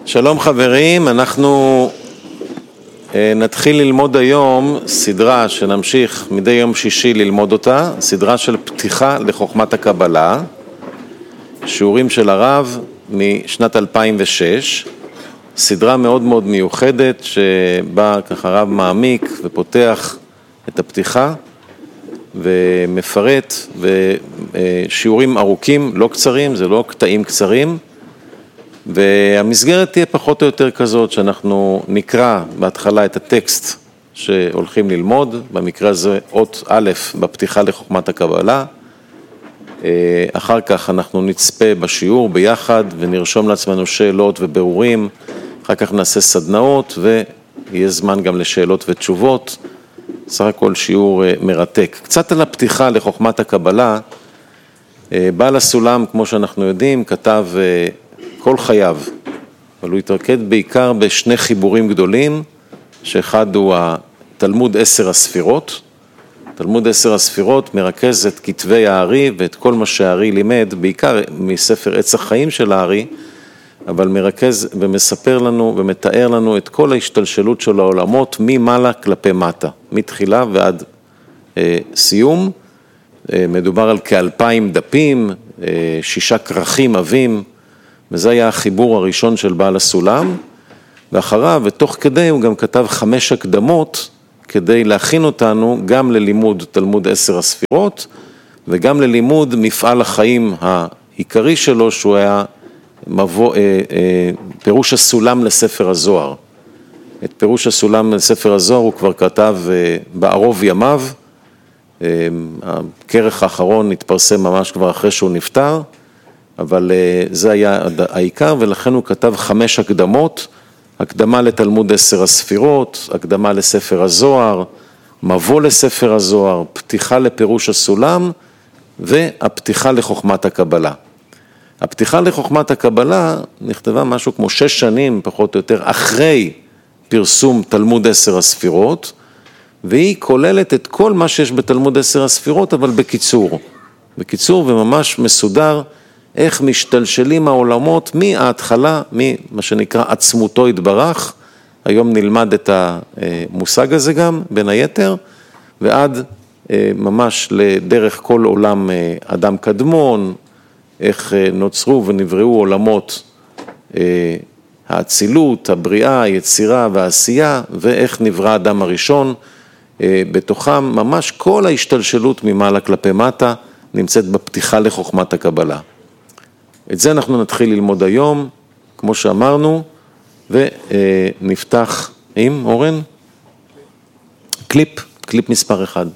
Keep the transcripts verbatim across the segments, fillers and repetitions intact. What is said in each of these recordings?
שלום חברים, אנחנו נתחיל ללמוד היום סדרה שנמשיך מדי יום שישי ללמוד אותה, סדרה של פתיחה לחוכמת הקבלה, שיעורים של הרב משנת אלפיים ושש, סדרה מאוד מאוד מיוחדת שבה ככה הרב מעמיק ופותח את הפתיחה ומפרט, ושיעורים ארוכים, לא קצרים, זה לא קטעים קצרים, והמסגרת תהיה פחות או יותר כזאת שאנחנו נקרא בהתחלה את הטקסט שהולכים ללמוד, במקרה הזה אות א' בפתיחה לחוכמת הקבלה, אחר כך אנחנו נצפה בשיעור ביחד ונרשום לעצמנו שאלות וברורים, אחר כך נעשה סדנאות ויהיה זמן גם לשאלות ותשובות, סך הכל שיעור מרתק. קצת על הפתיחה לחוכמת הקבלה, בעל הסולם כמו שאנחנו יודעים כתב כל חייו, אבל הוא התרכז בעיקר בשני חיבורים גדולים, שאחד הוא התלמוד עשר הספירות. תלמוד עשר הספירות מרכז את כתבי הארי ואת כל מה שהארי לימד, בעיקר מספר עץ החיים של הארי, אבל מרכז ומספר לנו ומתאר לנו את כל ההשתלשלות של העולמות ממעלה כלפי מטה, מתחילה ועד אה, סיום. אה, מדובר על כאלפיים דפים, אה, שישה כרכים עבים, וזה היה החיבור הראשון של בעל הסולם, ואחריו ותוך כדי הוא גם כתב חמש הקדמות, כדי להכין אותנו גם ללימוד תלמוד עשר הספירות, וגם ללימוד מפעל החיים העיקרי שלו, שהוא היה מבוא, אה, אה, פירוש הסולם לספר הזוהר. את פירוש הסולם לספר הזוהר הוא כבר כתב אה, בערוב ימיו, אה, הכרך האחרון התפרסם ממש כבר אחרי שהוא נפטר, אבל זה היה העיקר, ולכן הוא כתב חמש הקדמות, הקדמה לתלמוד עשר הספירות, הקדמה לספר הזוהר, מבוא לספר הזוהר, פתיחה לפירוש הסולם, והפתיחה לחוכמת הקבלה. הפתיחה לחוכמת הקבלה נכתבה משהו כמו שש שנים, פחות או יותר, אחרי פרסום תלמוד עשר הספירות, והיא כוללת את כל מה שיש בתלמוד עשר הספירות, אבל בקיצור. בקיצור וממש מסודר, איך משתלשלים העולמות מההתחלה, ממה שנקרא עצמותו התברך, היום נלמד את המושג הזה גם, בין היתר, ועד ממש לדרך כל עולם אדם קדמון, איך נוצרו ונבראו עולמות האצילות, הבריאה, היצירה והעשייה, ואיך נברא האדם הראשון, בתוכם ממש כל ההשתלשלות ממעלה כלפי מטה, נמצאת בפתיחה לחוכמת הקבלה. את זה אנחנו נתחיל ללמוד היום, כמו שאמרנו, ונפתח עם אורן, קליפ, קליפ מספר אחד.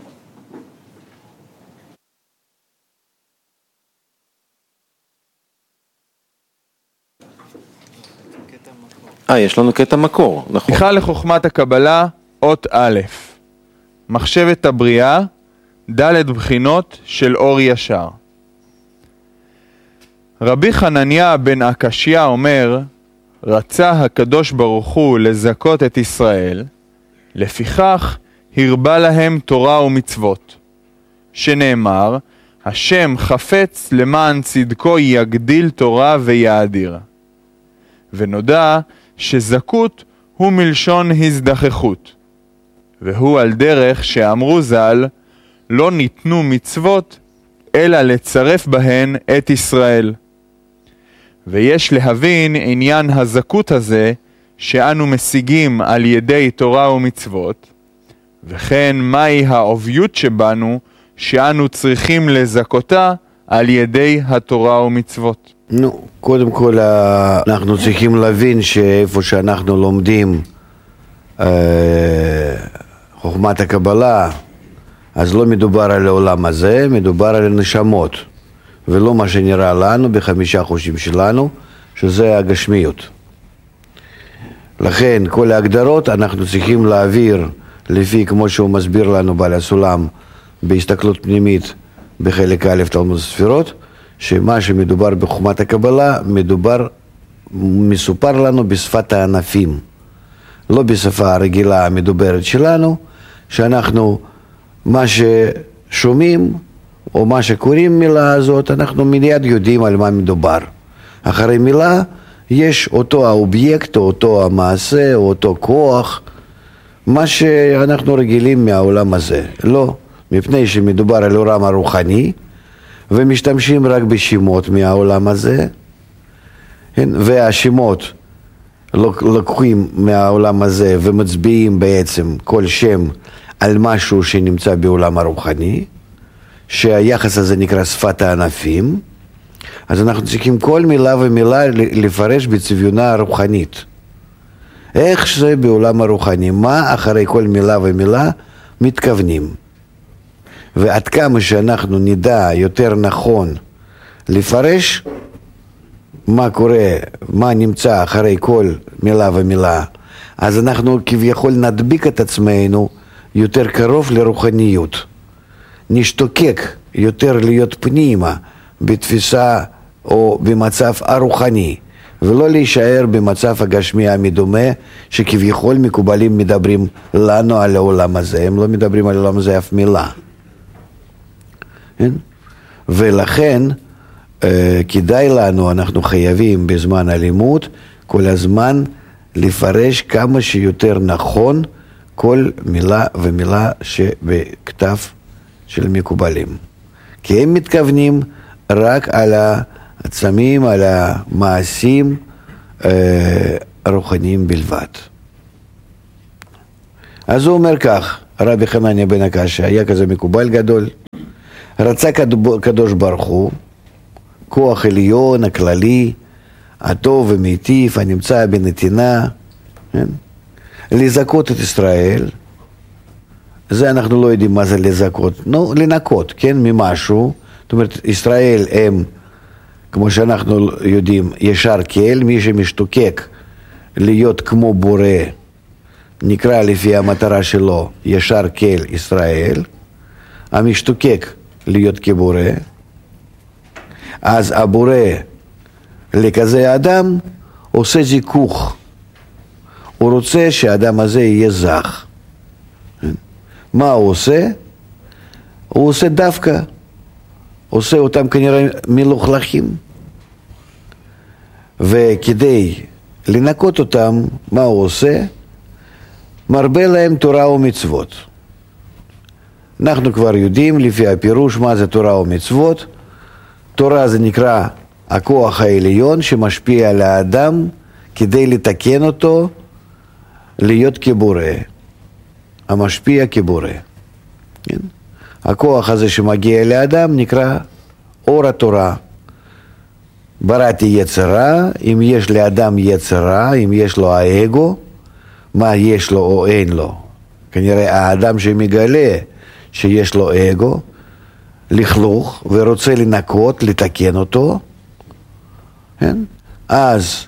אה, יש לנו קטע מקור, נכון. פתיחה לחוכמת הקבלה, אות א', מחשבת הבריאה, ד' בחינות של אור ישר. רבי חנניה בן עקשיא אומר, רצה הקדוש ברוך הוא לזכות את ישראל, לפיכך הרבה להם תורה ומצוות, שנאמר, השם חפץ למען צדקו יגדיל תורה ויאדיר. ונודע שזכות הוא מלשון הזדחכות, והוא על דרך שאמרו ז"ל, לא ניתנו מצוות, אלא לצרף בהן את ישראל. ויש להבין עניין הזכות הזה שאנו משיגים על ידי תורה ומצוות, וכן מהי העוביות שבנו שאנו צריכים לזכותה על ידי התורה ומצוות. נו, קודם כל אנחנו צריכים להבין שאיפה שאנחנו לומדים אה, חוכמת הקבלה, אז לא מדובר על העולם הזה, מדובר על הנשמות. ולא מה שנראה לנו בחמישה חושים שלנו, שזה הגשמיות. לכן כל ההגדרות אנחנו צריכים להעביר לפי כמו שהוא מסביר לנו בעל הסולם בהסתכלות פנימית בחלק א' תלמוד הספירות, שמה שמדובר בחוכמת הקבלה מדובר, מסופר לנו בשפת הענפים, לא בשפה הרגילה המדוברת שלנו, שאנחנו מה ששומעים או מה שקוראים מילה הזאת, אנחנו מיד יודעים על מה מדובר. אחרי מילה יש אותו האובייקט, או אותו המעשה, או אותו כוח, מה שאנחנו רגילים מהעולם הזה. לא, מפני שמדובר על עולם הרוחני, ומשתמשים רק בשמות מהעולם הזה, והשמות לוקחים מהעולם הזה ומצביעים בעצם כל שם על משהו שנמצא בעולם הרוחני, שהיחס הזה נקרא שפת הענפים, אז אנחנו צריכים כל מילה ומילה לפרש בצביונה הרוחנית. איך זה בעולם הרוחני, מה אחרי כל מילה ומילה מתכוונים. ועד כמה שאנחנו נדע יותר נכון לפרש מה קורה, מה נמצא אחרי כל מילה ומילה, אז אנחנו כביכול נדביק את עצמנו יותר קרוב לרוחניות. נשתוקק יותר להיות פנימה בתפיסה או במצב הרוחני, ולא להישאר במצב הגשמי המדומה שכביכול מקובלים מדברים לנו על העולם הזה, הם לא מדברים על העולם הזה אף מילה. ולכן כדאי לנו, אנחנו חייבים בזמן הלימוד כל הזמן לפרש כמה שיותר נכון כל מילה ומילה שבכתב של מקובלים. כי הם מתכוונים רק על העצמים, על המעשים הרוחניים בלבד. אז הוא אומר כך, רבי חנניה בן הקשיא היה כזה מקובל גדול, רצה קדוש ברוך הוא, כוח עליון, הכללי, הטוב ומיטיב, הנמצא בנתינה, כן? לזכות את ישראל, זה אנחנו לא יודעים מה זה לזכות, נו, לנקות, כן, ממשהו, זאת אומרת, ישראל הם, כמו שאנחנו יודעים, ישר כל, מי שמשתוקק להיות כמו בורא, נקרא לפי המטרה שלו, ישר כל ישראל, המשתוקק להיות כבורא, אז הבורא לכזה אדם עושה זיכוך, הוא רוצה שהאדם הזה יהיה זך. מה הוא עושה? הוא עושה דווקא, עושה אותם כנראה מלוכלכים, וכדי לנקות אותם, מה הוא עושה? מרבה להם תורה ומצוות. אנחנו כבר יודעים לפי הפירוש מה זה תורה ומצוות. תורה זה נקרא הכוח העליון שמשפיע על האדם כדי לתקן אותו להיות כבורא, המשפיע כבורא. כן? הכוח הזה שמגיע לאדם נקרא אור התורה. בראתי יצרה, אם יש לאדם יצרה, אם יש לו האגו, מה יש לו או אין לו. כנראה האדם שמגלה שיש לו אגו, לכלוך, ורוצה לנקות, לתקן אותו, כן? אז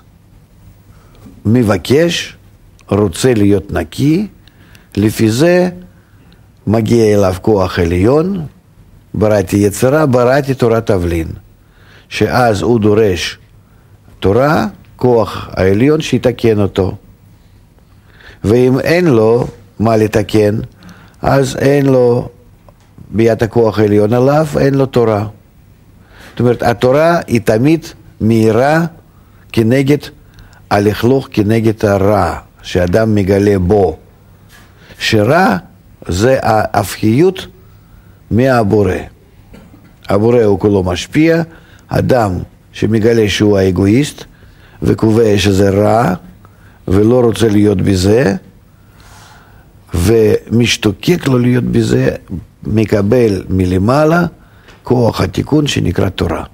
מבקש, רוצה להיות נקי, לפי זה מגיע אליו כוח עליון, בראתי יצרה, בראתי תורת תבלין, שאז הוא דורש תורה, כוח העליון שיתקן אותו. ואם אין לו מה לתקן, אז אין לו ביד הכוח העליון עליו, אין לו תורה. זאת אומרת, התורה היא תמיד מהירה כנגד הלכלוך, כנגד הרע שאדם מגלה בו. שרע זה ההפכיות מהבורא. הבורא הוא כולו משפיע, אדם שמגלה שהוא האגואיסט וקובע שזה רע ולא רוצה להיות בזה ומשתוקק לו להיות בזה, מקבל מלמעלה כוח התיקון שנקרא תורה.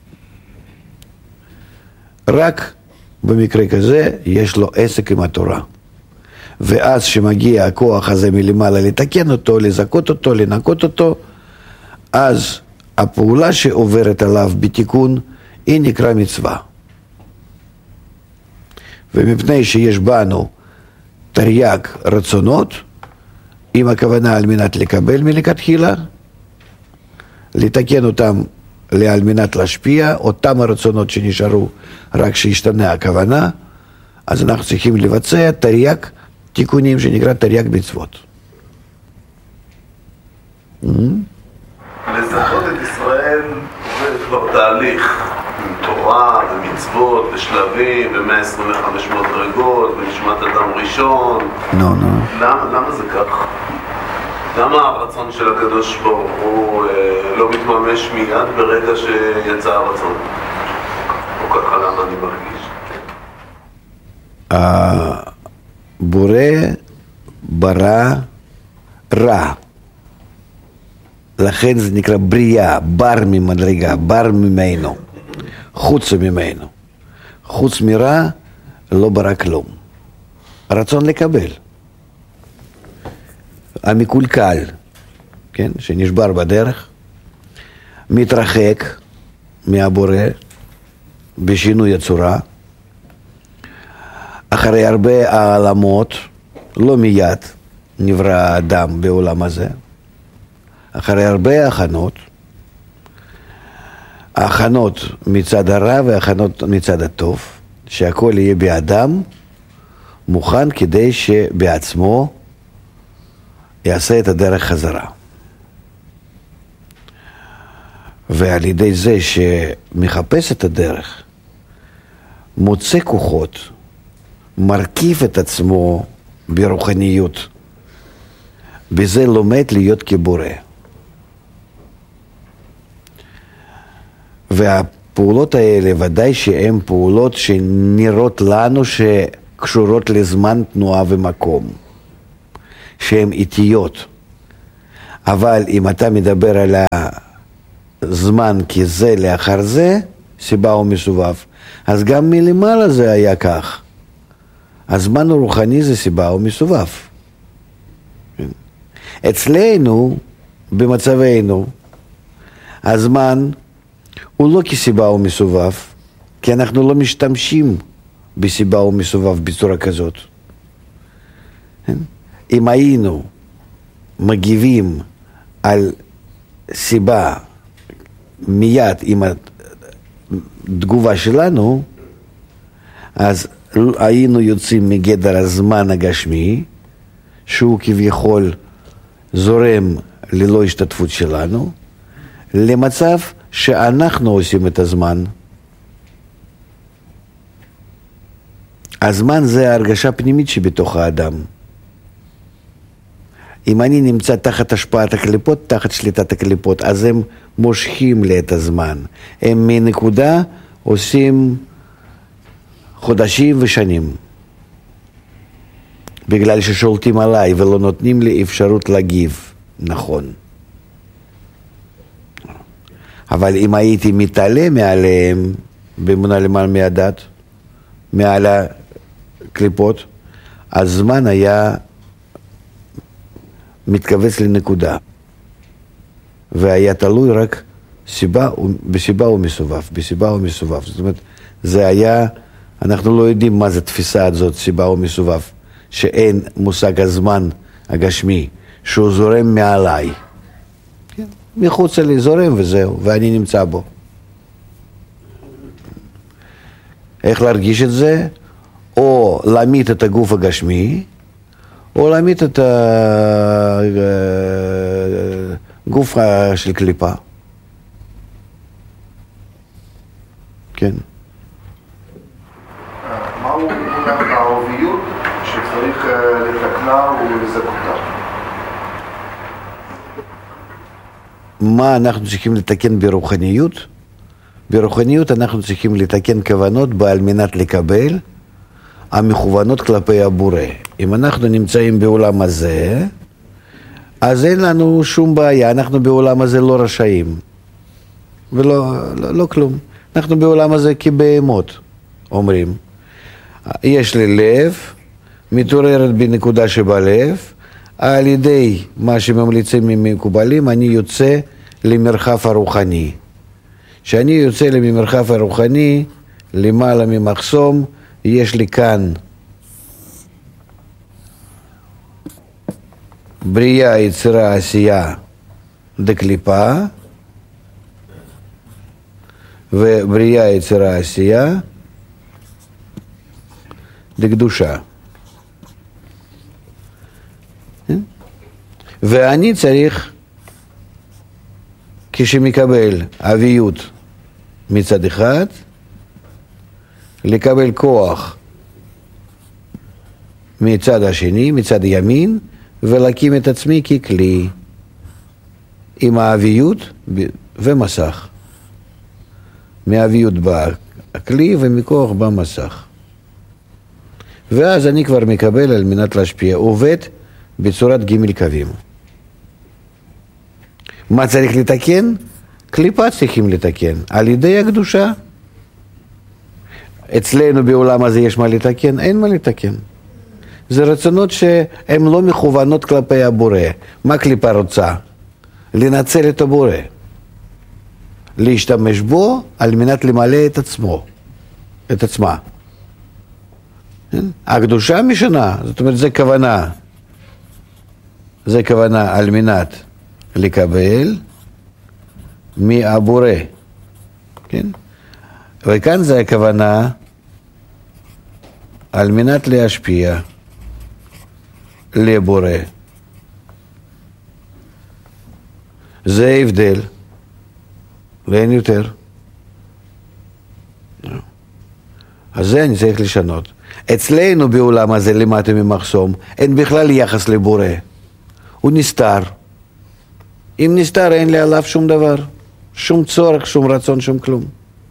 רק במקרה כזה יש לו עסק עם התורה. ואז שמגיע הכוח הזה מלמעלה לתקן אותו, לזכות אותו, לנקות אותו, אז הפעולה שעוברת עליו בתיקון היא נקרא מצווה. ומפני שיש בנו תרי"ג רצונות, עם הכוונה על מנת לקבל מלכתחילה, לתקן אותם על מנת להשפיע, אותם הרצונות שנשארו רק שישתנה הכוונה, אז אנחנו צריכים לבצע תרי"ג תיקונים שנקרא תרי"ג מצוות. לזכות את ישראל זה כבר תהליך עם תורה ומצוות. מצוות בשלבים, ב-מאה עשרים וחמש מדרגות, בנשמת אדם ראשון. נו, נו. למה, למה זה כך? למה הרצון של הקדוש ברוך הוא אה, לא מתממש מיד ברגע שיצא הרצון? או ככה למה אני מרגיש? הבורא ברא רע. לכן זה נקרא בריאה, בר ממדרגה, בר ממנו, חוץ ממנו. חוץ מרע לא ברא כלום. רצון לקבל. המקולקל, כן, שנשבר בדרך, מתרחק מהבורא בשינוי הצורה, אחרי הרבה העלמות, לא מיד נברא האדם בעולם הזה, אחרי הרבה הכנות, ההכנות מצד הרע וההכנות מצד הטוב, שהכל יהיה באדם מוכן כדי שבעצמו יעשה את הדרך חזרה. ועל ידי זה שמחפש את הדרך, מוצא כוחות, מרכיב את עצמו ברוחניות, בזה לומד להיות כבורא. והפעולות האלה ודאי שהן פעולות שנראות לנו שקשורות לזמן, תנועה ומקום, שהן איטיות. אבל אם אתה מדבר על הזמן כזה לאחר זה, סיבה ומסובב, אז גם מלמעלה זה היה כך. הזמן הרוחני זה סיבה ומסובב. אצלנו, במצבנו, הזמן הוא לא כסיבה ומסובב, כי אנחנו לא משתמשים בסיבה ומסובב בצורה כזאת. אם היינו מגיבים על סיבה מיד עם התגובה שלנו, אז היינו יוצאים מגדר הזמן הגשמי, שהוא כביכול זורם ללא השתתפות שלנו, למצב שאנחנו עושים את הזמן. הזמן זה ההרגשה הפנימית שבתוך האדם. אם אני נמצא תחת השפעת הקליפות, תחת שליטת הקליפות, אז הם מושכים לי את הזמן. הם מנקודה עושים חודשים ושנים. בגלל ששולטים עליי ולא נותנים לי אפשרות להגיב נכון. אבל אם הייתי מתעלה מעליהם, באמונה למעלה מהדת, מעל הקליפות, הזמן היה מתכווץ לנקודה. והיה תלוי רק סיבה, בסיבה ומסובב, בסיבה ומסובב. זאת אומרת, זה היה, אנחנו לא יודעים מה זה תפיסה הזאת, סיבה ומסובב, שאין מושג הזמן הגשמי, שהוא זורם מעליי. מחוץ לי זורם וזהו, ואני נמצא בו. איך להרגיש את זה? או להמית את הגוף הגשמי, או להמית את הגוף של קליפה. כן. מהו הערביות שצריך לתקנה ולזכותה? מה אנחנו צריכים לתקן ברוחניות? ברוחניות אנחנו צריכים לתקן כוונות בעל מנת לקבל המכוונות כלפי הבורא. אם אנחנו נמצאים בעולם הזה, אז אין לנו שום בעיה, אנחנו בעולם הזה לא רשאים. ולא לא, לא כלום. אנחנו בעולם הזה כבהמות, אומרים. יש לי לב, מתעוררת בנקודה שבלב, על ידי מה שממליצים ממקובלים, אני יוצא למרחב הרוחני. כשאני יוצא למרחב הרוחני, למעלה ממחסום, יש לי כאן בריאה, יצירה, עשייה, דקליפה, ובריאה, יצירה, עשייה, דקדושה. ואני צריך, כשמקבל אביות מצד אחד, לקבל כוח מצד השני, מצד ימין, ולהקים את עצמי ככלי, עם האביות ומסך. מהאביות בא הכלי ומכוח בא מסך. ואז אני כבר מקבל על מנת להשפיע, עובד בצורת ג' קווים. מה צריך לתקן? קליפה צריכים לתקן, על ידי הקדושה. אצלנו בעולם הזה יש מה לתקן? אין מה לתקן. זה רצונות שהן לא מכוונות כלפי הבורא. מה קליפה רוצה? לנצל את הבורא. להשתמש בו על מנת למלא את עצמו, את עצמה. הקדושה משנה, זאת אומרת, זה כוונה. זה כוונה על מנת לקבל מהבורא. כן? וכאן זה הכוונה על מנת להשפיע לבורא. זה ההבדל, ואין יותר. אז זה אני צריך לשנות. אצלנו בעולם הזה למטה ממחסום, אין בכלל יחס לבורא. הוא נסתר. אם נסתר אין לי עליו שום דבר. שום צורך, שום רצון, שום כלום.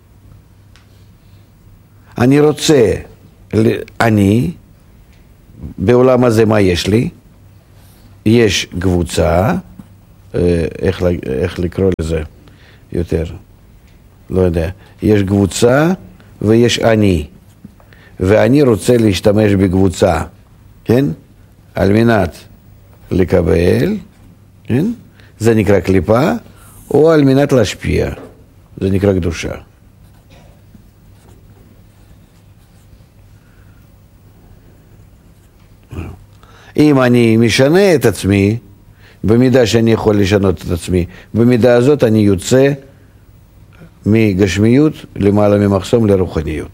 אני רוצה, אני, בעולם הזה מה יש לי? יש קבוצה, איך, איך לקרוא לזה יותר? לא יודע. יש קבוצה ויש אני. ואני רוצה להשתמש בקבוצה, כן? על מנת לקבל, כן? זה נקרא קליפה, או על מנת להשפיע, זה נקרא קדושה. אם אני משנה את עצמי, במידה שאני יכול לשנות את עצמי, במידה הזאת אני יוצא מגשמיות למעלה ממחסום לרוחניות.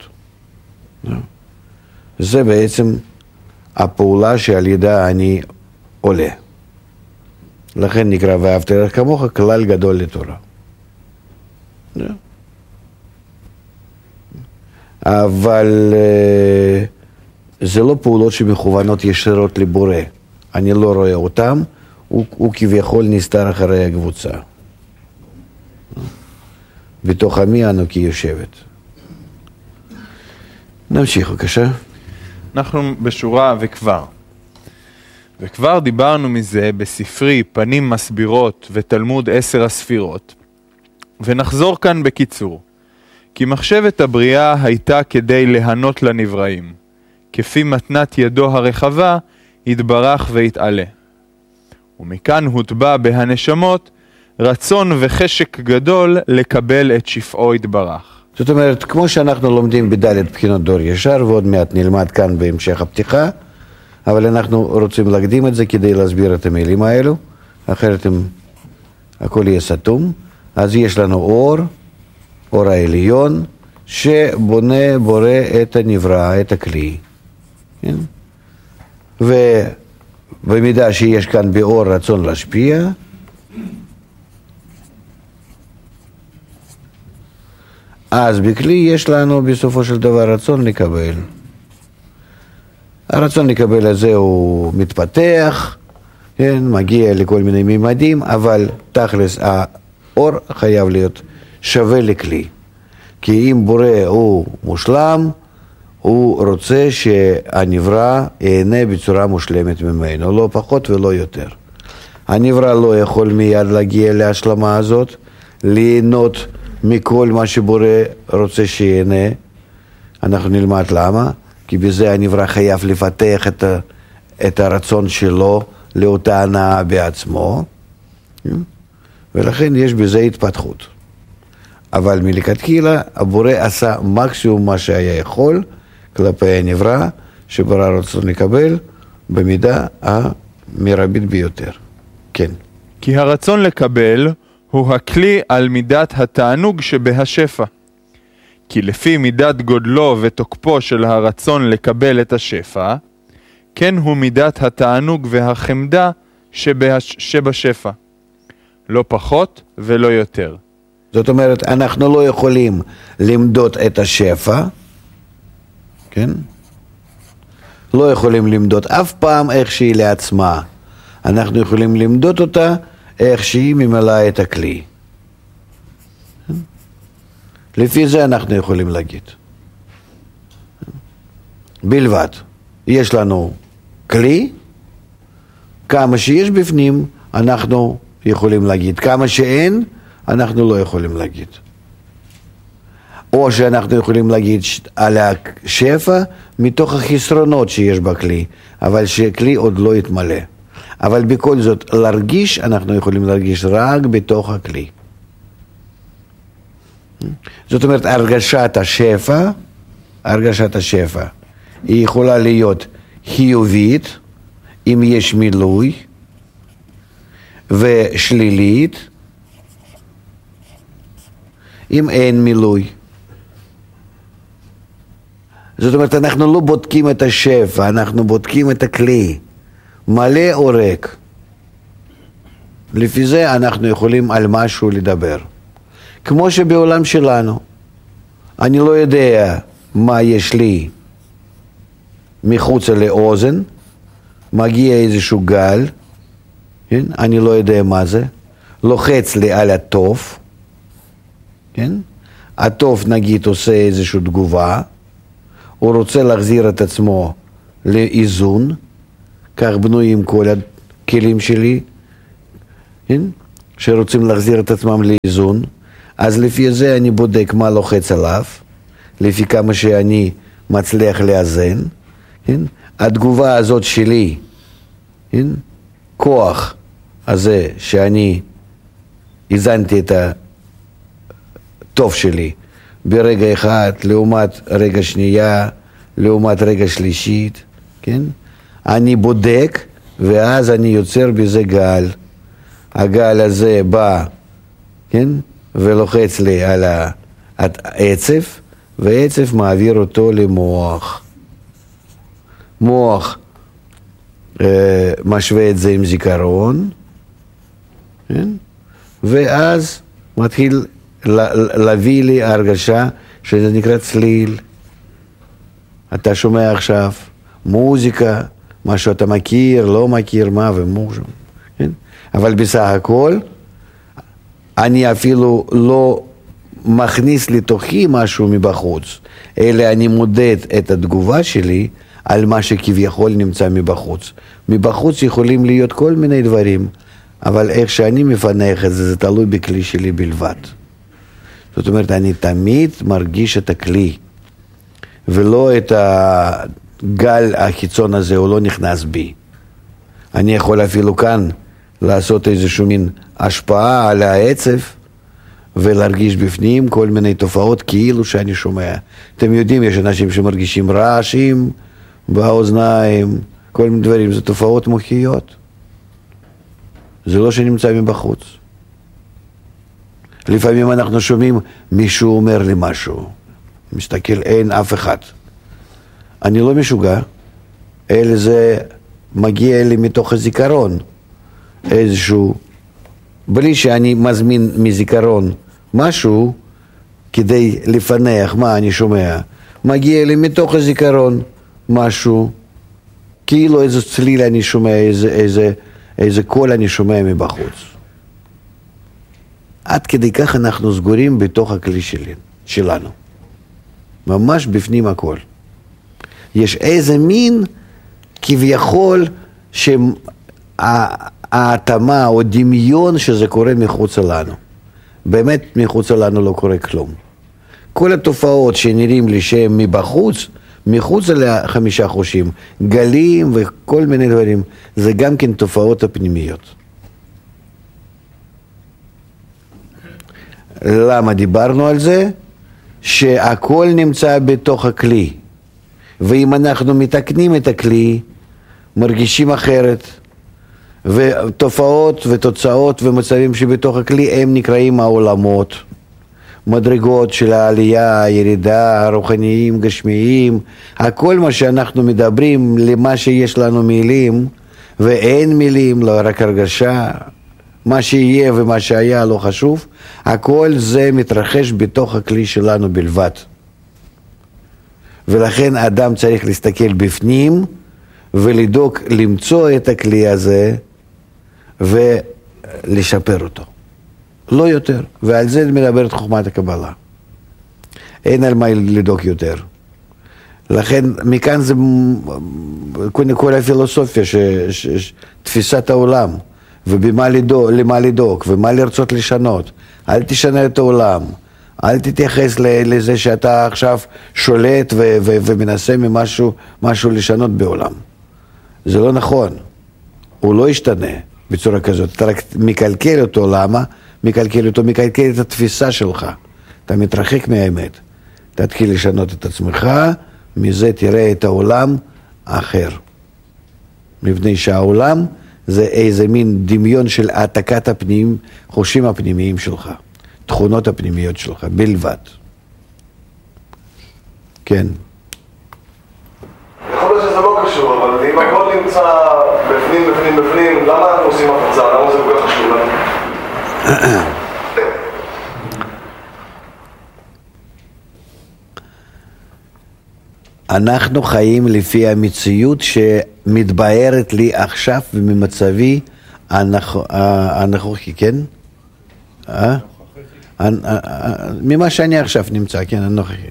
זה בעצם הפעולה שעל ידה אני עולה. לכן נקרא ואהבת לרעך כמוך כלל גדול לתורה. אבל זה לא פעולות שמכוונות ישירות לבורא. אני לא רואה אותם, הוא, הוא כביכול נסתר אחרי הקבוצה. בתוך עמי אנוכי יושבת. נמשיך בבקשה. אנחנו בשורה וכבר. וכבר דיברנו מזה בספרי פנים מסבירות ותלמוד עשר הספירות. ונחזור כאן בקיצור. כי מחשבת הבריאה הייתה כדי להנות לנבראים. כפי מתנת ידו הרחבה, יתברך ויתעלה. ומכאן הוטבע בהנשמות רצון וחשק גדול לקבל את שפעו יתברך. זאת אומרת, כמו שאנחנו לומדים בדלת בחינות דור ישר, ועוד מעט נלמד כאן בהמשך הפתיחה, אבל אנחנו רוצים להקדים את זה כדי להסביר את המילים האלו, אחרת הם, הכל יהיה סתום. אז יש לנו אור, אור העליון, שבונה, בורא את הנברא, את הכלי. כן? ובמידה שיש כאן באור רצון להשפיע, אז בכלי יש לנו בסופו של דבר רצון לקבל. הרצון לקבל הזה הוא מתפתח, כן, מגיע לכל מיני מימדים, אבל תכלס האור חייב להיות שווה לכלי. כי אם בורא הוא מושלם, הוא רוצה שהנברא ייהנה בצורה מושלמת ממנו, לא פחות ולא יותר. הנברא לא יכול מיד להגיע להשלמה הזאת, ליהנות מכל מה שבורא רוצה שיהנה. אנחנו נלמד למה, כי בזה הנברא חייב לפתח את, ה, את הרצון שלו לאותה הנאה בעצמו, ולכן יש בזה התפתחות. אבל מלכתחילה הבורא עשה מקסימום מה שהיה יכול כלפי הנברא, שברא רצון לקבל במידה המרבית ביותר. כן. כי הרצון לקבל הוא הכלי על מידת התענוג שבהשפע. כי לפי מידת גודלו ותוקפו של הרצון לקבל את השפע, כן הוא מידת התענוג והחמדה שבהש... שבשפע. לא פחות ולא יותר. זאת אומרת, אנחנו לא יכולים למדוד את השפע, כן? לא יכולים למדוד אף פעם איך שהיא לעצמה. אנחנו יכולים למדוד אותה איך שהיא ממלאה את הכלי. לפי זה אנחנו יכולים להגיד. בלבד. יש לנו כלי, כמה שיש בפנים אנחנו יכולים להגיד. כמה שאין, אנחנו לא יכולים להגיד. או שאנחנו יכולים להגיד על השפע מתוך החסרונות שיש בכלי, אבל שהכלי עוד לא יתמלא. אבל בכל זאת, להרגיש, אנחנו יכולים להרגיש רק בתוך הכלי. זאת אומרת, הרגשת השפע, הרגשת השפע, היא יכולה להיות חיובית, אם יש מילוי, ושלילית, אם אין מילוי. זאת אומרת, אנחנו לא בודקים את השפע, אנחנו בודקים את הכלי, מלא או ריק. לפי זה אנחנו יכולים על משהו לדבר. כמו שבעולם שלנו, אני לא יודע מה יש לי מחוץ לאוזן, מגיע איזשהו גל, כן? אני לא יודע מה זה, לוחץ לי על התוף, כן? התוף נגיד עושה איזושהי תגובה, הוא רוצה להחזיר את עצמו לאיזון, כך בנויים כל הכלים שלי, כן? שרוצים להחזיר את עצמם לאיזון, אז לפי זה אני בודק מה לוחץ עליו, לפי כמה שאני מצליח לאזן, כן? התגובה הזאת שלי, כן? כוח הזה שאני איזנתי את הטוב שלי ברגע אחד, לעומת רגע שנייה, לעומת רגע שלישית, כן? אני בודק, ואז אני יוצר בזה גל. הגל הזה בא, כן? ולוחץ לי על העצב, והעצב מעביר אותו למוח. מוח אה, משווה את זה עם זיכרון, כן? ואז מתחיל להביא לי הרגשה שזה נקרא צליל. אתה שומע עכשיו מוזיקה, משהו אתה מכיר, לא מכיר, מה ומוז'ם, כן? אבל בסך הכל, אני אפילו לא מכניס לתוכי משהו מבחוץ, אלא אני מודד את התגובה שלי על מה שכביכול נמצא מבחוץ. מבחוץ יכולים להיות כל מיני דברים, אבל איך שאני מפנח את זה, זה תלוי בכלי שלי בלבד. זאת אומרת, אני תמיד מרגיש את הכלי, ולא את הגל החיצון הזה, הוא לא נכנס בי. אני יכול אפילו כאן לעשות איזשהו מין השפעה על העצב, ולהרגיש בפנים כל מיני תופעות כאילו שאני שומע. אתם יודעים, יש אנשים שמרגישים רעשים באוזניים, כל מיני דברים, זה תופעות מוחיות. זה לא שנמצא מבחוץ. לפעמים אנחנו שומעים, מישהו אומר לי משהו, מסתכל, אין אף אחד. אני לא משוגע, אלא זה מגיע לי מתוך הזיכרון, איזשהו, בלי שאני מזמין מזיכרון משהו, כדי לפנח מה אני שומע, מגיע לי מתוך הזיכרון משהו, כאילו איזה צליל אני שומע, איזה, איזה, איזה קול אני שומע מבחוץ. עד כדי כך אנחנו סגורים בתוך הכלי שלי, שלנו. ממש בפנים הכל. יש איזה מין כביכול שההתאמה או דמיון שזה קורה מחוץ לנו. באמת מחוץ לנו לא קורה כלום. כל התופעות שנראים לי שהם מבחוץ, מחוץ לחמישה חושים, גלים וכל מיני דברים, זה גם כן תופעות הפנימיות. למה דיברנו על זה? שהכל נמצא בתוך הכלי. ואם אנחנו מתקנים את הכלי, מרגישים אחרת. ותופעות ותוצאות ומצבים שבתוך הכלי הם נקראים העולמות. מדרגות של העלייה, הירידה, הרוחניים, גשמיים, הכל מה שאנחנו מדברים למה שיש לנו מילים, ואין מילים, לא רק הרגשה, מה שיהיה ומה שהיה לא חשוב, הכל זה מתרחש בתוך הכלי שלנו בלבד. ולכן האדם צריך להסתכל בפנים ולדאוג למצוא את הכלי הזה ולשפר אותו. לא יותר, ועל זה מדברת חוכמת הקבלה. אין על מה לדאוג יותר. לכן מכאן זה קודם כל הפילוסופיה, ש, ש, ש, תפיסת העולם, ובמה לדאוג, למה לדאוג, ומה לרצות לשנות. אל תשנה את העולם, אל תתייחס לזה שאתה עכשיו שולט ו, ו, ומנסה ממשהו משהו לשנות בעולם. זה לא נכון, הוא לא ישתנה בצורה כזאת, אתה רק מקלקל אותו, למה? מקלקל אותו, מקלקל את התפיסה שלך, אתה מתרחק מהאמת, תתחיל לשנות את עצמך, מזה תראה את העולם אחר. מפני שהעולם זה איזה מין דמיון של העתקת הפנים, חושים הפנימיים שלך, תכונות הפנימיות שלך, בלבד. כן. יכול להיות שזה לא קשור, אבל אם הכל נמצא בפנים, בפנים, בפנים, למה אנחנו עושים הפצה? למה זה כל כך חשוב לנו? אנחנו חיים לפי המציאות שמתבהרת לי עכשיו וממצבי הנוכחי, כן? ממה שאני עכשיו נמצא, כן, הנוכחי.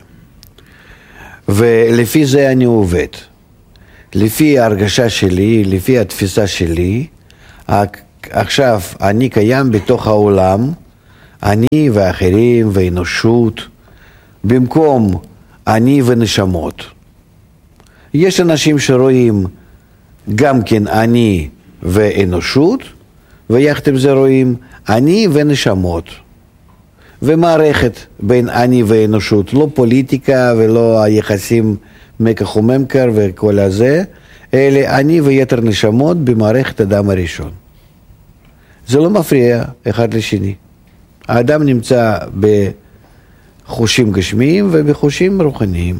ולפי זה אני עובד. לפי ההרגשה שלי, לפי התפיסה שלי, עכשיו אני קיים בתוך העולם, אני ואחרים ואנושות, במקום אני ונשמות. יש אנשים שרואים גם כן אני ואנושות, ויחד עם זה רואים אני ונשמות. ומערכת בין אני ואנושות, לא פוליטיקה ולא היחסים מקח וממכר וכל הזה, אלא אני ויתר נשמות במערכת אדם הראשון. זה לא מפריע אחד לשני. האדם נמצא בחושים גשמיים ובחושים רוחניים.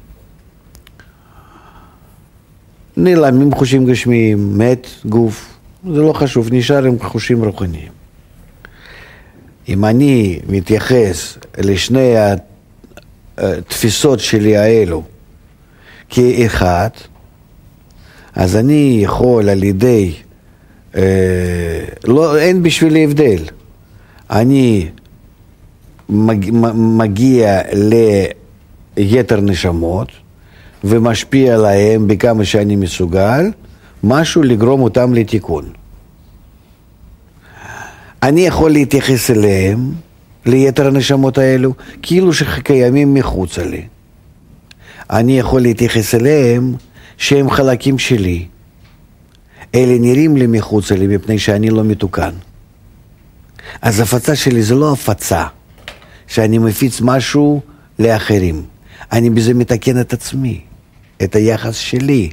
נעלמים חושים גשמיים, מת גוף, זה לא חשוב, נשאר עם חושים רוחניים. אם אני מתייחס לשני התפיסות שלי האלו כאחד, אז אני יכול על ידי, אה, לא, אין בשבילי הבדל. אני מג, מגיע ליתר נשמות ומשפיע עליהם בכמה שאני מסוגל, משהו לגרום אותם לתיקון. אני יכול להתייחס אליהם, ליתר הנשמות האלו, כאילו שקיימים מחוץ לי. אני יכול להתייחס אליהם שהם חלקים שלי. אלה נראים לי מחוץ לי מפני שאני לא מתוקן. אז הפצה שלי זה לא הפצה, שאני מפיץ משהו לאחרים. אני בזה מתקן את עצמי, את היחס שלי.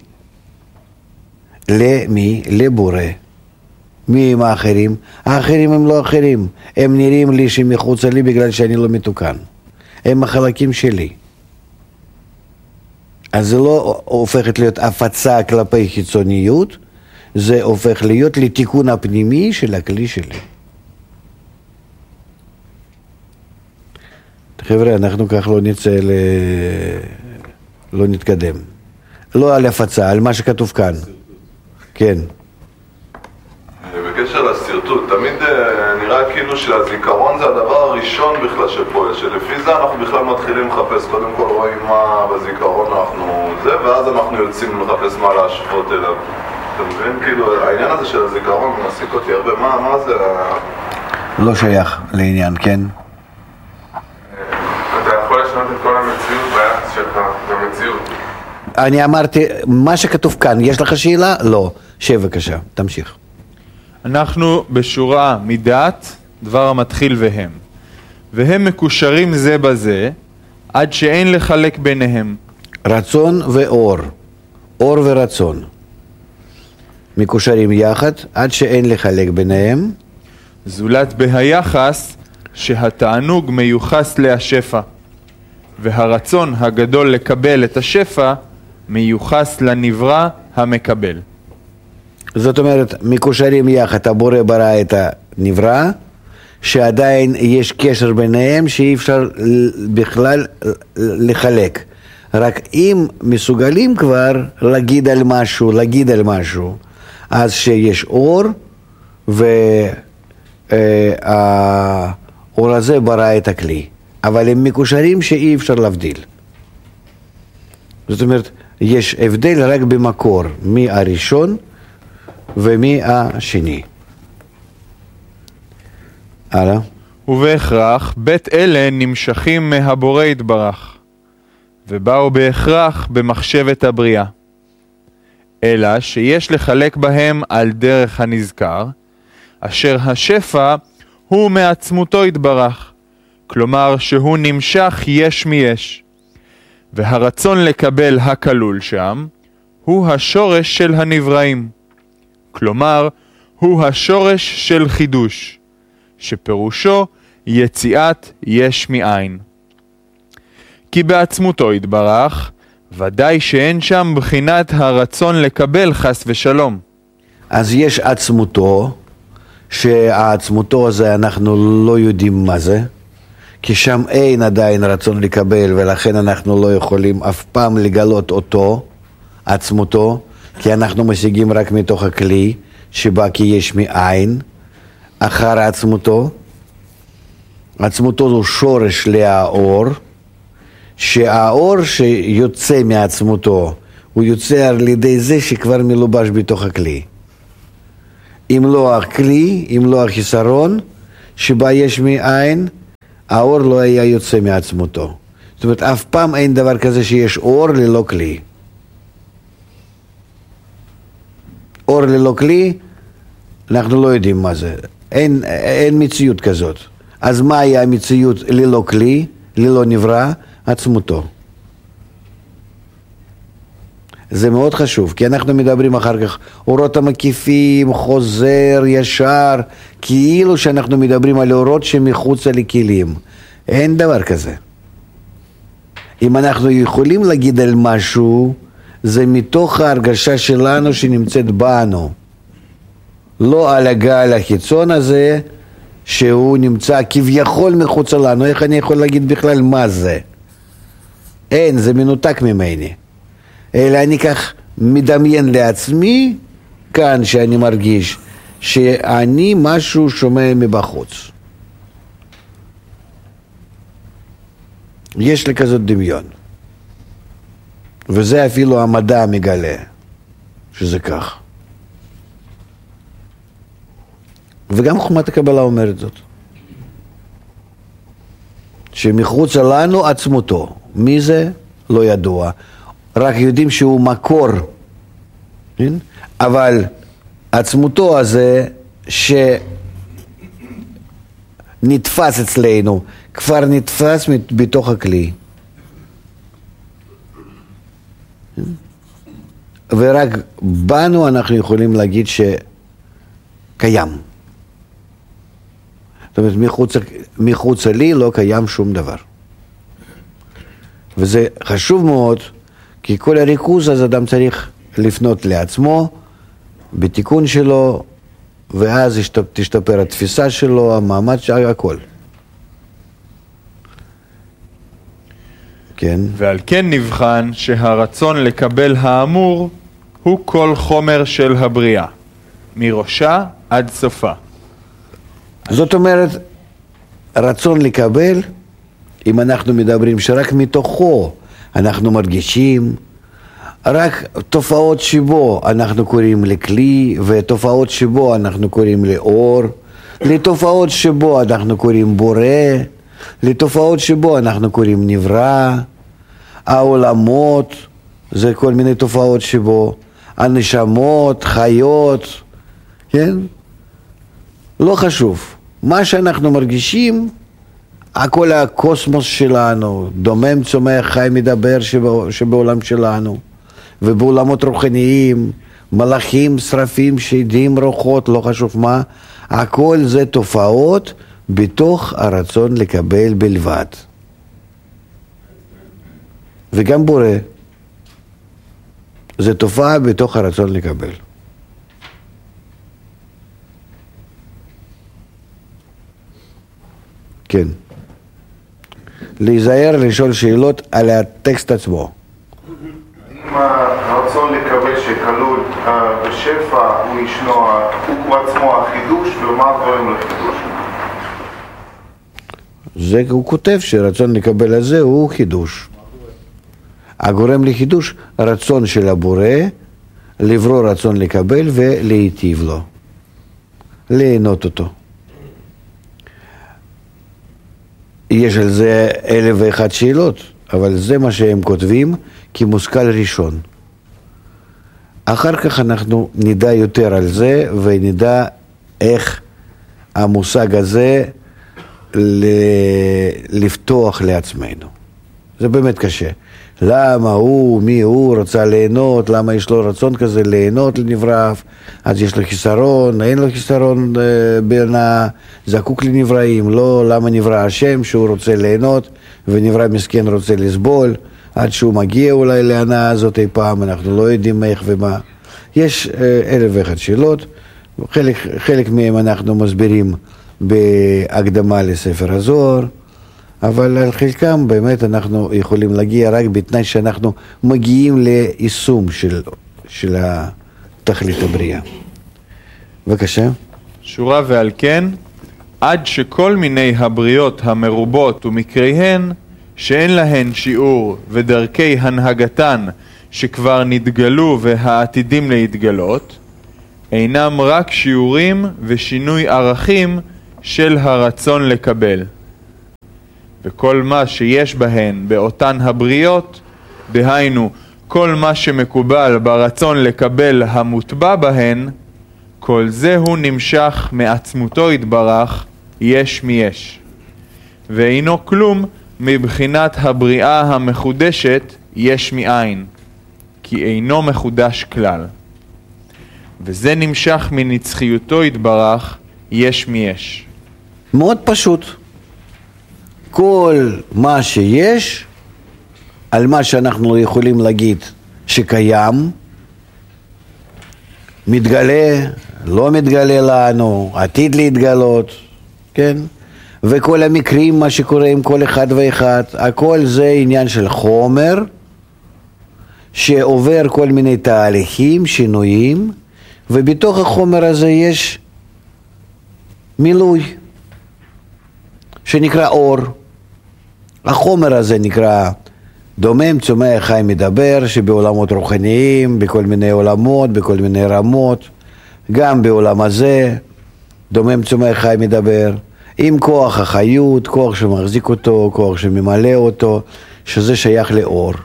למי? לבורא. מי הם האחרים? האחרים הם לא אחרים. הם נראים לי שמחוץ לי בגלל שאני לא מתוקן. הם החלקים שלי. אז זה לא הופכת להיות הפצה כלפי חיצוניות, זה הופך להיות לתיקון הפנימי של הכלי שלי. חבר'ה, אנחנו כך לא נצא, ל... לא נתקדם. לא על הפצה, על מה שכתוב כאן. כן. בקשר לסרטוט, תמיד נראה כאילו שהזיכרון זה הדבר הראשון בכלל שפועל, שלפי זה אנחנו בכלל מתחילים לחפש, קודם כל רואים מה בזיכרון אנחנו זה, ואז אנחנו יוצאים לחפש מה להשוות אליו. אתה מבין? כאילו, העניין הזה של הזיכרון מעסיק אותי הרבה, מה, מה זה? לא שייך לעניין, כן? אתה יכול לשנות את כל המציאות ביחס שלך, במציאות. אני אמרתי, מה שכתוב כאן, יש לך שאלה? לא. שב בבקשה, תמשיך. אנחנו בשורה מדעת, דבר המתחיל והם. והם מקושרים זה בזה, עד שאין לחלק ביניהם. רצון ואור. אור ורצון. מקושרים יחד, עד שאין לחלק ביניהם. זולת בהיחס שהתענוג מיוחס להשפע, והרצון הגדול לקבל את השפע מיוחס לנברא המקבל. זאת אומרת, מקושרים יחד, הבורא ברא את הנברא, שעדיין יש קשר ביניהם שאי אפשר בכלל לחלק. רק אם מסוגלים כבר להגיד על משהו, להגיד על משהו, אז שיש אור, והאור הזה ברא את הכלי. אבל הם מקושרים שאי אפשר להבדיל. זאת אומרת, יש הבדל רק במקור, מי הראשון ומי השני. הלאה. ובהכרח בית אלה נמשכים מהבורא יתברך, ובאו בהכרח במחשבת הבריאה. אלא שיש לחלק בהם על דרך הנזכר, אשר השפע הוא מעצמותו יתברך, כלומר שהוא נמשך יש מיש, והרצון לקבל הכלול שם הוא השורש של הנבראים, כלומר הוא השורש של חידוש, שפירושו יציאת יש מאין. כי בעצמותו יתברך, ודאי שאין שם בחינת הרצון לקבל חס ושלום. אז יש עצמותו, שהעצמותו הזה אנחנו לא יודעים מה זה, כי שם אין עדיין רצון לקבל, ולכן אנחנו לא יכולים אף פעם לגלות אותו, עצמותו, כי אנחנו משיגים רק מתוך הכלי, שבא כי יש מאין, אחר עצמותו. עצמותו הוא שורש לאור, שהאור שיוצא מעצמותו, הוא יוצא על ידי זה שכבר מלובש בתוך הכלי. אם לא הכלי, אם לא החיסרון, שבה יש מאין, האור לא היה יוצא מעצמותו. זאת אומרת, אף פעם אין דבר כזה שיש אור ללא כלי. אור ללא כלי, אנחנו לא יודעים מה זה. אין, אין מציאות כזאת. אז מה היה המציאות ללא כלי, ללא נברא? עצמותו. זה מאוד חשוב, כי אנחנו מדברים אחר כך, אורות המקיפים, חוזר, ישר, כאילו שאנחנו מדברים על אורות שמחוץ לכלים. אין דבר כזה. אם אנחנו יכולים להגיד על משהו, זה מתוך ההרגשה שלנו שנמצאת בנו. לא על הגל החיצון הזה, שהוא נמצא כביכול מחוץ לנו. איך אני יכול להגיד בכלל מה זה? אין, זה מנותק ממני. אלא אני כך מדמיין לעצמי, כאן שאני מרגיש, שאני משהו שומע מבחוץ. יש לי כזאת דמיון. וזה אפילו המדע מגלה, שזה כך. וגם חוכמת הקבלה אומרת זאת. שמחוץ לנו עצמותו. מי זה? לא ידוע. רק יודעים שהוא מקור. כן? אבל עצמותו הזה שנתפס אצלנו, כבר נתפס בתוך הכלי. ורק בנו אנחנו יכולים להגיד שקיים. זאת אומרת, מחוץ, מחוץ לי לא קיים שום דבר. וזה חשוב מאוד, כי כל הריכוז אז אדם צריך לפנות לעצמו, בתיקון שלו, ואז תשתפר התפיסה שלו, המעמד שלו, הכל. כן. ועל כן נבחן שהרצון לקבל האמור הוא כל חומר של הבריאה, מראשה עד סופה. זאת אומרת, רצון לקבל, אם אנחנו מדברים שרק מתוכו אנחנו מרגישים, רק תופעות שבו אנחנו קוראים לכלי, ותופעות שבו אנחנו קוראים לאור, לתופעות שבו אנחנו קוראים בורא, לתופעות שבו אנחנו קוראים נברא, העולמות, זה כל מיני תופעות שבו, הנשמות, חיות, כן? לא חשוב. מה שאנחנו מרגישים, הכל הקוסמוס שלנו, דומם, צומח, חי, מדבר שבא, שבעולם שלנו, ובעולמות רוחניים, מלאכים, שרפים, שדים, רוחות, לא חשוב מה, הכל זה תופעות בתוך הרצון לקבל בלבד. וגם בורא, זה תופעה בתוך הרצון לקבל. כן. להיזהר לשאול שאלות על הטקסט עצמו. אם הרצון לקבל שכלול בשפע הוא ישנו, הוא עצמו החידוש, ומה גורם לחידוש? זה הוא כותב שרצון לקבל הזה הוא חידוש. הגורם לחידוש, רצון של הבורא, לברוא רצון לקבל ולהיטיב לו, ליהנות אותו. יש על זה אלף ואחת שאלות, אבל זה מה שהם כותבים כמושכל ראשון. אחר כך אנחנו נדע יותר על זה ונדע איך המושג הזה לפתוח לעצמנו. זה באמת קשה. למה הוא, מי הוא, רצה ליהנות, למה יש לו רצון כזה ליהנות לנבראיו, אז יש לו חיסרון, אין לו חיסרון בין הזקוק לנבראים, לא, למה נברא השם שהוא רוצה ליהנות, ונברא מסכן רוצה לסבול, עד שהוא מגיע אולי להנאה הזאת אי פעם, אנחנו לא יודעים איך ומה. יש אלף ואחת שאלות, חלק, חלק מהם אנחנו מסבירים בהקדמה לספר הזוהר, אבל על חלקם באמת אנחנו יכולים להגיע רק בתנאי שאנחנו מגיעים ליישום של, של תכלית הבריאה. בבקשה. שורה ועל כן, עד שכל מיני הבריות המרובות ומקריהן, שאין להן שיעור ודרכי הנהגתן שכבר נתגלו והעתידים להתגלות, אינם רק שיעורים ושינוי ערכים של הרצון לקבל. וכל מה שיש בהן באותן הבריות, דהיינו כל מה שמקובל ברצון לקבל המוטבע בהן, כל זה הוא נמשך מעצמותו יתברך יש מיש. ואינו כלום מבחינת הבריאה המחודשת יש מאין, כי אינו מחודש כלל. וזה נמשך מנצחיותו יתברך יש מיש. מאוד פשוט. כל מה שיש, על מה שאנחנו יכולים להגיד שקיים, מתגלה, לא מתגלה לנו, עתיד להתגלות, כן? וכל המקרים, מה שקורה עם כל אחד ואחד, הכל זה עניין של חומר, שעובר כל מיני תהליכים, שינויים, ובתוך החומר הזה יש מילוי, שנקרא אור. החומר הזה נקרא דומם, צומח, חי, מדבר, שבעולמות רוחניים, בכל מיני עולמות, בכל מיני רמות, גם בעולם הזה, דומם, צומח, חי, מדבר, עם כוח החיות, כוח שמחזיק אותו, כוח שממלא אותו, שזה שייך לאור.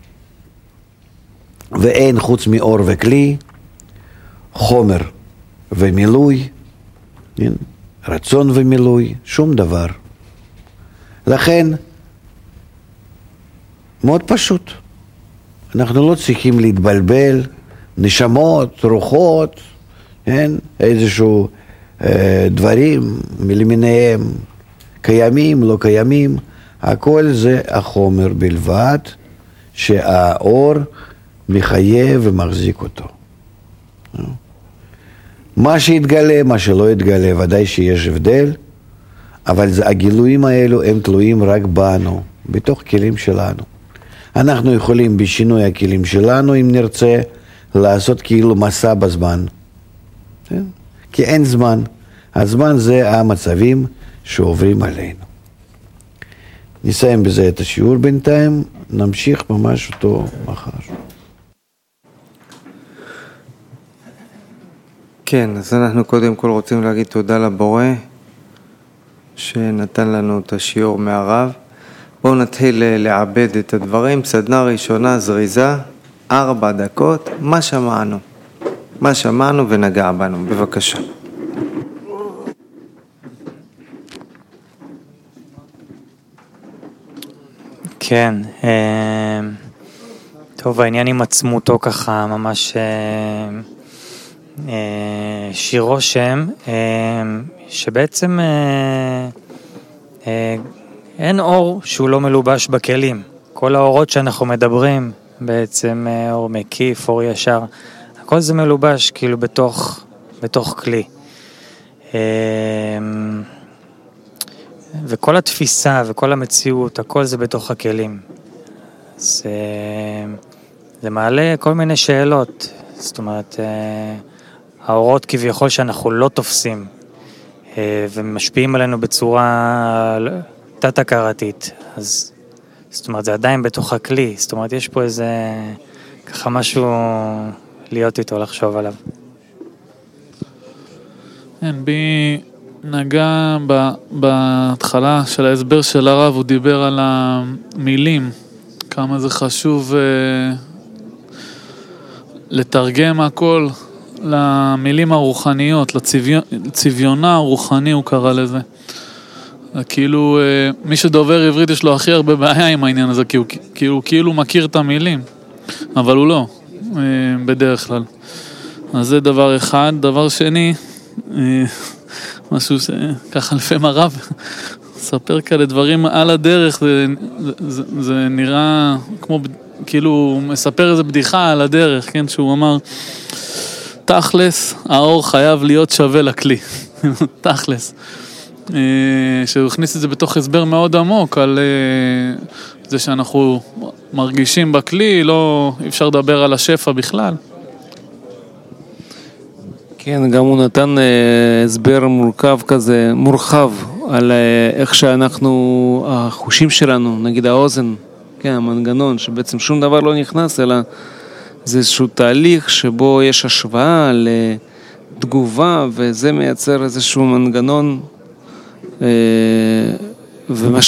ואין חוץ מאור וכלי, חומר ומילוי, רצון ומילוי, שום דבר. לכן, מאוד פשוט. אנחנו לא צריכים להתבלבל, נשמות, רוחות, כן? איזשהו אה, דברים למיניהם, קיימים, לא קיימים, הכל זה החומר בלבד, שהאור מחייב ומחזיק אותו. מה שהתגלה, מה שלא התגלה, ודאי שיש הבדל, אבל זה, הגילויים האלו הם תלויים רק בנו, בתוך כלים שלנו. אנחנו יכולים בשינוי הכלים שלנו, אם נרצה, לעשות כאילו מסע בזמן. כן? כי אין זמן. הזמן זה המצבים שעוברים עלינו. נסיים בזה את השיעור בינתיים, נמשיך ממש אותו מחר. כן, אז אנחנו קודם כל רוצים להגיד תודה לבורא שנתן לנו את השיעור מהרב. בואו נתחיל לעבד את הדברים. סדנה ראשונה זריזה, ארבע דקות, מה שמענו? מה שמענו ונגע בנו, בבקשה. כן, טוב, העניין עם עצמותו ככה ממש שיר רושם, שבעצם אין אור שהוא לא מלובש בכלים. כל האורות שאנחנו מדברים, בעצם אור מקיף, אור ישר, הכל זה מלובש כאילו בתוך, בתוך כלי. וכל התפיסה וכל המציאות, הכל זה בתוך הכלים. אז זה מעלה כל מיני שאלות, זאת אומרת, האורות כביכול שאנחנו לא תופסים, ומשפיעים עלינו בצורה תת-הכרתית, אז זאת אומרת, זה עדיין בתוך הכלי, זאת אומרת, יש פה איזה, ככה משהו להיות איתו, לחשוב עליו. כן, בי נגע בהתחלה של ההסבר של הרב, הוא דיבר על המילים, כמה זה חשוב לתרגם הכל למילים הרוחניות, לצביונה הרוחני הוא קרא לזה. כאילו, מי שדובר עברית יש לו הכי הרבה בעיה עם העניין הזה, כי הוא כאילו, כאילו מכיר את המילים, אבל הוא לא, בדרך כלל. אז זה דבר אחד. דבר שני, משהו שככה לפעמים הרב ספר כאלה דברים על הדרך, זה, זה, זה נראה כמו, כאילו הוא מספר איזה בדיחה על הדרך, כן, שהוא אמר, תכלס, האור חייב להיות שווה לכלי, תכלס. שהוא הכניס את זה בתוך הסבר מאוד עמוק על זה שאנחנו מרגישים בכלי, לא אפשר לדבר על השפע בכלל. כן, גם הוא נתן הסבר מורכב כזה, מורחב על איך שאנחנו, החושים שלנו, נגיד האוזן, כן, המנגנון, שבעצם שום דבר לא נכנס, אלא זה איזשהו תהליך שבו יש השוואה לתגובה, וזה מייצר איזשהו מנגנון ומה